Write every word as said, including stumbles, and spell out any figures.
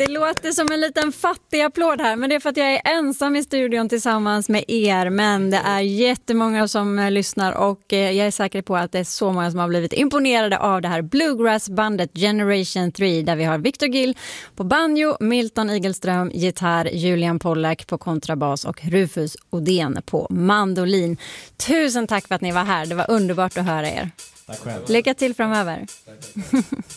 Det låter som en liten fattig applåd här, men det är för att jag är ensam i studion tillsammans med er. Men det är jättemånga som lyssnar och jag är säker på att det är så många som har blivit imponerade av det här bluegrass-bandet Generation tre, där vi har Victor Gill på banjo, Milton Igelström gitarr, Julian Pollack på kontrabas och Rufus Odén på mandolin. Tusen tack för att ni var här, det var underbart att höra er. Tack själv. Lycka till framöver. Tack, tack.